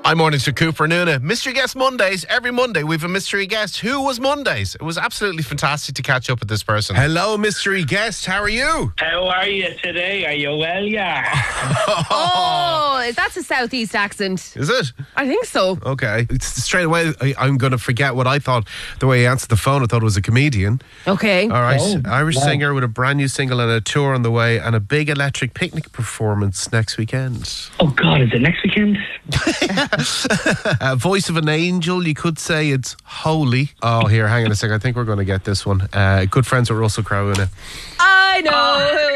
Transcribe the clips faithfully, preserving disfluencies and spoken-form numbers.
I'm Mornings to Cooper and Una. Mystery Guest Mondays. Every Monday we have a mystery guest. Who was Mondays? It was absolutely fantastic to catch up with this person. Hello, mystery guest. How are you? How are you today? Are you well, yeah? Oh, that's a southeast accent. Is it? I think so. Okay. It's straight away, I, I'm going to forget what I thought. The way he answered the phone, I thought it was a comedian. Okay. All right. Oh, Irish wow. singer with a brand new single and a tour on the way and a big electric picnic performance next weekend. Oh, God, is it next weekend? Uh, voice of an angel, you could say it's holy. Oh, here, hang on a second. I think we're going to get this one. Uh, good friends with Russell Crowe in it. I know who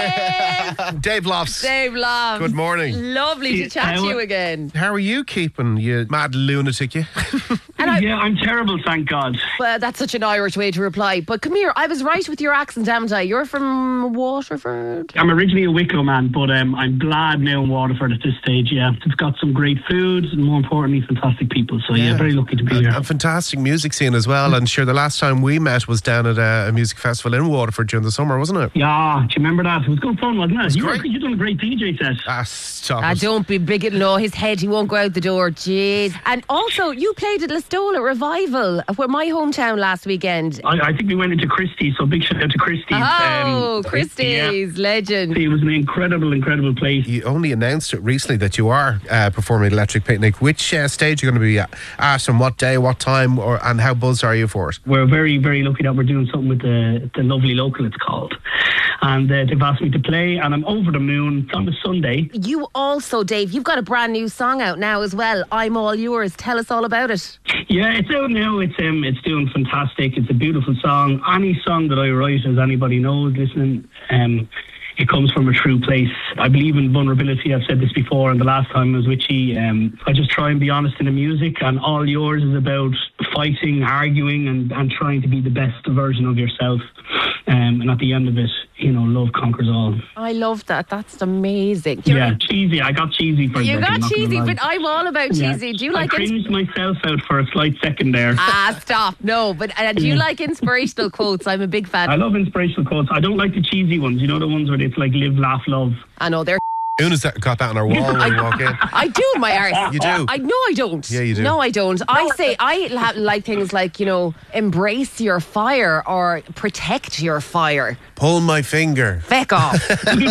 it is. Dave Lofts. Dave Love. Good morning. Lovely to chat to How- you again. How are you keeping, you mad lunatic, you? And I, Yeah, I'm terrible, thank God. well, that's such an Irish way to reply. But come here, I was right with your accent, haven't I? You're from Waterford. I'm originally a Wicklow man, but um, I'm glad now in Waterford at this stage, yeah. It's got some great food and, more importantly, fantastic people. So, yeah, Yeah. very lucky to be A, here. a fantastic music scene as well. And sure, the last time we met was down at a, a music festival in Waterford during the summer, wasn't it? Yeah, do you remember that? It was good fun, wasn't it? you great. You've done a great D J set. Ah, stop Ah, it. don't be big at no, his head, he won't go out the door. Jeez. And also, you played at Listola Revival, where my hometown last weekend. I, I think we went into Christie's, so big shout out to Christie's. Oh, Um, Christie's, legend. It was an incredible, incredible place. You only announced it recently that you are uh, performing at Electric Picnic. Which uh, stage are you going to be at? At and what day, what time, or and how buzzed are you for it? We're very, very lucky that we're doing something with the, the lovely local, it's called. And uh, they've asked me to play, and I'm over the moon. It's on a Sunday. You also, Dave, you've got a brand new song out now as well. I'm All Yours. Tell us all about it. Yeah, it's out now. It's um, it's doing fantastic. It's a beautiful song. Any song that I write, as anybody knows, listening, um, it comes from a true place. I believe in vulnerability. I've said this before, and the last time I was with you, um, I just try and be honest in the music, and All Yours is about fighting, arguing, and, and trying to be the best version of yourself. Um, and at the end of it, you know, love conquers all. I love that. That's amazing. Yeah, cheesy. I got cheesy for a You second, got not gonna cheesy, lie. but I'm all about Yeah. cheesy. Do you I like it? cringed myself out for a slight second there. Ah, stop. No, but uh, do you like inspirational quotes? I'm a big fan. I love inspirational quotes. I don't like the cheesy ones. You know, the ones where it's like live, laugh, love. I know they're. Una's got that on our wall when we walk in. I do in my arse. You do? I no, I don't. Yeah, you do. No, I don't. I say I ha- like things like, you know, embrace your fire or protect your fire. Pull my finger. Feck off.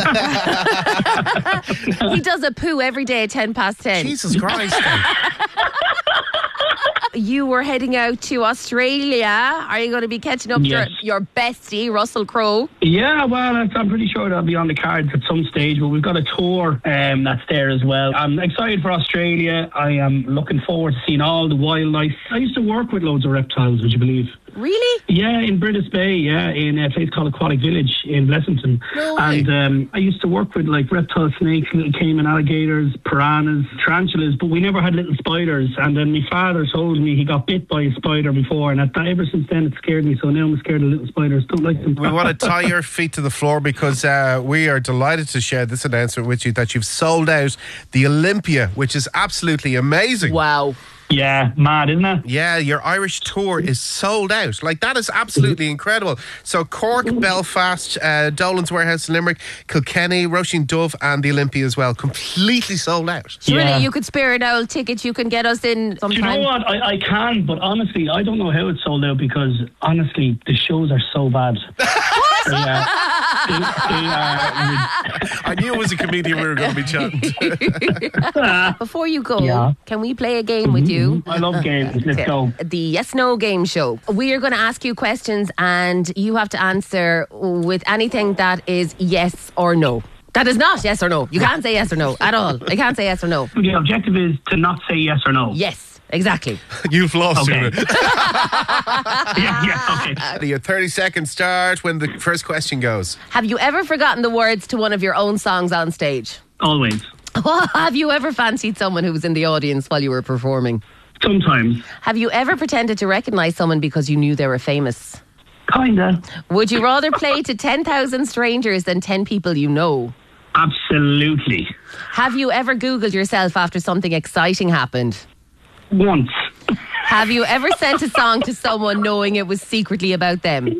He does a poo every day at ten past ten. Jesus Christ. You were heading out to Australia. Are you going to be catching up Yes. to your bestie, Russell Crowe? Yeah, well, that's- I'm pretty sure that'll be on the cards at some stage, but we've got a tour um, that's there as well. I'm excited for Australia. I am looking forward to seeing all the wildlife. I used to work with loads of reptiles, would you believe? Really? Yeah, in British Bay, yeah, in a place called Aquatic Village in Blessington. No way. And um, I used to work with like reptile snakes, little caiman alligators, piranhas, tarantulas, but we never had little spiders. And then my father told me he got bit by a spider before, and at that, ever since then it scared me. So now I'm scared of little spiders. Don't like them. We want to tie your feet to the floor because uh, we are delighted to share this announcement with you that you've sold out the Olympia, which is absolutely amazing. Wow. Yeah, mad, isn't it? Yeah, your Irish tour is sold out. Like, that is absolutely incredible. So, Cork, Belfast, uh, Dolan's Warehouse, Limerick, Kilkenny, Roisin Dove, and the Olympia as well. Completely sold out. So Yeah. really, you could spare an old ticket. You can get us in Do sometime. you know what? I, I can, but honestly, I don't know how it's sold out because honestly, the shows are so bad. They are, they, they are, I knew it was a comedian we were going to be chatting to. Before you go, Yeah. can we play a game with you? I love games. Let's go. The Yes No Game Show. We are going to ask you questions and you have to answer with anything that is yes or no. That is not yes or no. You can't say yes or no at all. I can't say yes or no. The objective is to not say yes or no. Yes, exactly. You've lost, Okay. Una. Yeah, yeah, okay. Your thirty second start when the first question goes. Have you ever forgotten the words to one of your own songs on stage? Always. Have you ever fancied someone who was in the audience while you were performing? Sometimes. Have you ever pretended to recognize someone because you knew they were famous? Kinda. Would you rather play to ten thousand strangers than ten people you know? Absolutely. Have you ever Googled yourself after something exciting happened? Once. Have you ever sent a song to someone knowing it was secretly about them?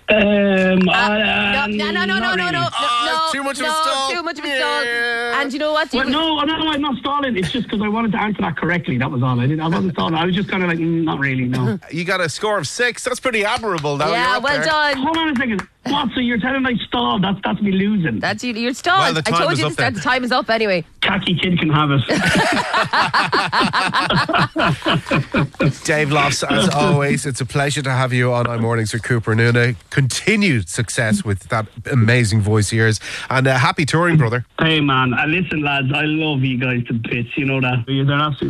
Um, Uh, uh, no, no, no, no, not no, no, really. no, Oh, no, too much of a no, stall. Too much of a stall. Yeah. And you know what? You Well, no, no, I'm not stalling. It's just because I wanted to answer that correctly. That was all. I didn't. I wasn't stalling. I was just kind of like, mm, not really. No. You got a score of six. That's pretty admirable. Now yeah, you're up well there. done. Hold on a second. What? So you're telling I stalled? That's that's me losing. That's you. You're stalled. Well, the I time told is you up to start. then. The time is up anyway. Khaki kid can have it. Dave Lofts, as always, it's a pleasure to have you on our Mornings with Cooper and Una. Continued success with that amazing voice of yours. And uh, happy touring, brother. Hey man, uh, listen lads, I love you guys to bits. You know that. They're absolutely